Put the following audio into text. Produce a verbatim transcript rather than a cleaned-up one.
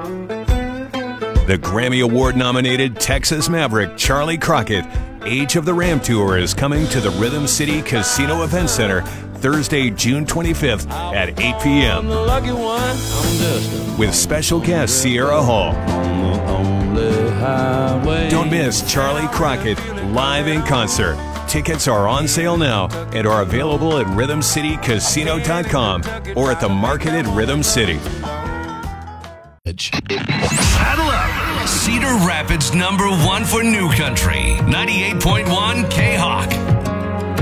The Grammy Award-nominated Texas Maverick Charlie Crockett Age of the Ram Tour is coming to the Rhythm City Casino Event Center Thursday, June twenty-fifth at eight p.m. with special guest Sierra Hall. Don't miss Charlie Crockett live in concert. Tickets are on sale now and are available at rhythm city casino dot com or at the market at Rhythm City. Saddle up! Cedar Rapids number one for New Country, ninety-eight point one K-Hawk.